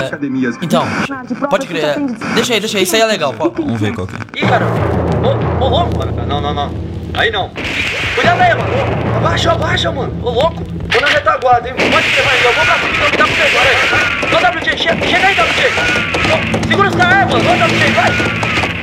academias. Então, pode crer. Deixa aí, isso aí é legal. Vamos ver qual que é. Ih, cara. Ô, louco, mano. Não. Aí não. Cuidado aí, mano. Abaixa, mano. Ô, louco. Tô na retaguarda, hein. Pode ter mais. Eu vou pra cima, então me dá pro pegar aí.